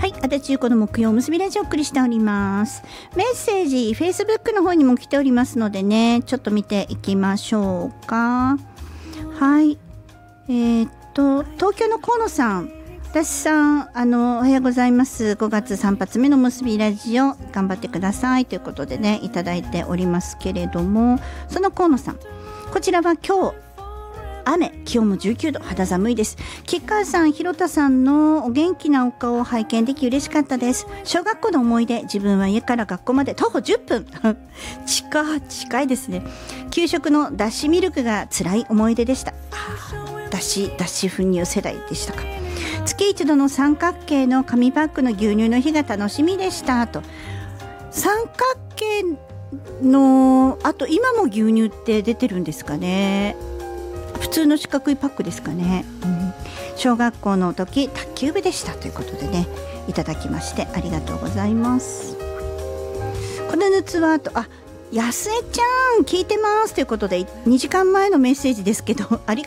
はい、足立ゆこの木曜結びラジオをお送りしております。メッセージ Facebook の方にも来ておりますのでね、ちょっと見ていきましょうか。はい、東京の河野さん、私さん、おはようございます。5月3発目の結びラジオ頑張ってくださいということでね、いただいておりますけれども、その河野さん、こちらは今日雨、気温も19度、肌寒いです。吉川さん、広田さんのお元気なお顔を拝見でき嬉しかったです。小学校の思い出、自分は家から学校まで徒歩10分近いですね。給食の脱脂ミルクが辛い思い出でした。脱脂粉乳世代でしたか。月一度の三角形の紙パックの牛乳の日が楽しみでしたと。三角形のあと今も牛乳って出てるんですかね。普通の四角いパックですかね、小学校の時卓球部でしたということでね、いただきましてありがとうございます。このヌツはやすえちゃん聞いてますということで2時間前のメッセージですけど、あり